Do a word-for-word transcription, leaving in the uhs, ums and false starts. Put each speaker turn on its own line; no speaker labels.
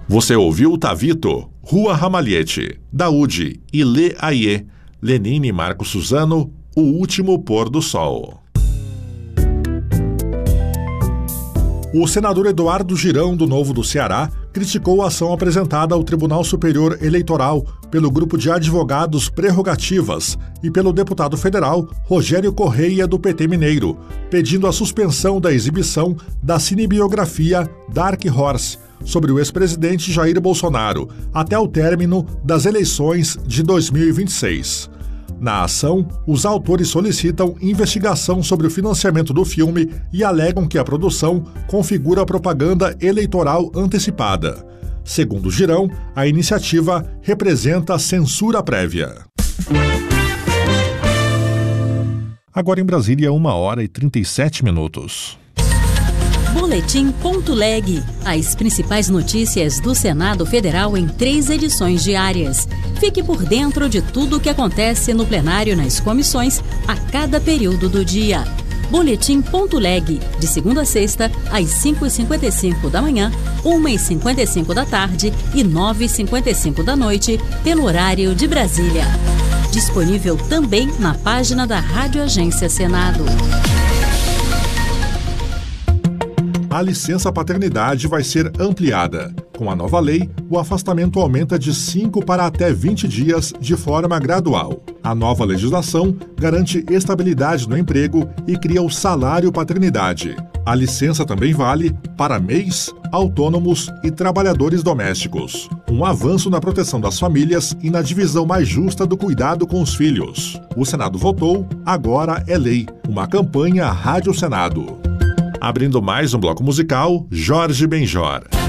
Você ouviu Tavito, Rua Ramalhete, Daúde, Ilê Aie, Lenine e Marco Suzano, O Último Pôr do Sol. O senador Eduardo Girão, do Novo do Ceará, criticou a ação apresentada ao Tribunal Superior Eleitoral pelo grupo de advogados Prerrogativas e pelo deputado federal Rogério Correia, do P T Mineiro, pedindo a suspensão da exibição da cinebiografia Dark Horse sobre o ex-presidente Jair Bolsonaro até o término das eleições de dois mil e vinte e seis. Na ação, os autores solicitam investigação sobre o financiamento do filme e alegam que a produção configura propaganda eleitoral antecipada. Segundo Girão, a iniciativa representa censura prévia. Agora em Brasília, uma hora e trinta e sete minutos.
Boletim.leg. As principais notícias do Senado Federal em três edições diárias. Fique por dentro de tudo o que acontece no plenário e nas comissões a cada período do dia. Boletim.leg. De segunda a sexta, às cinco e cinquenta e cinco da manhã, uma e cinquenta e cinco da tarde e nove e cinquenta e cinco da noite, pelo horário de Brasília. Disponível também na página da Rádio Agência Senado.
A licença paternidade vai ser ampliada. Com a nova lei, o afastamento aumenta de cinco para até vinte dias de forma gradual. A nova legislação garante estabilidade no emprego e cria o salário paternidade. A licença também vale para M E Is, autônomos e trabalhadores domésticos. Um avanço na proteção das famílias e na divisão mais justa do cuidado com os filhos. O Senado votou, agora é lei. Uma campanha Rádio Senado. Abrindo mais um bloco musical, Jorge Benjor.